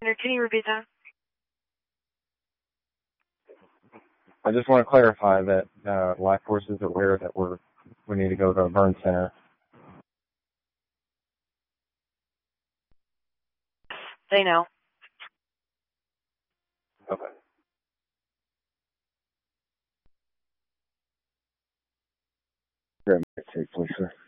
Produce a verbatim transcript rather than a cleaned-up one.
Can you repeat that? I just want to clarify that uh, Life Force is aware that we're we need to go to a burn center. They know. Okay. Grab my tape, please, sir.